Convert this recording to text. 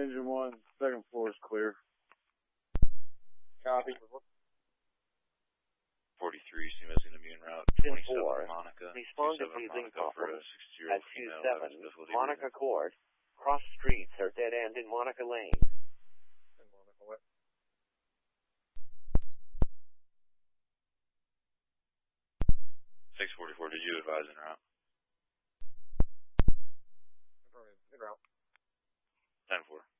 engine 1, second floor is clear. Copy. 43, SEMA's going to be en route. 27 Monica. Respond to 27 paging Monica for a problem 60 at female. 27 Monica Court. Cross streets are dead end in Monica Lane. And Monica what? 644, did you advise en route? Affirmative. En route. 10-4.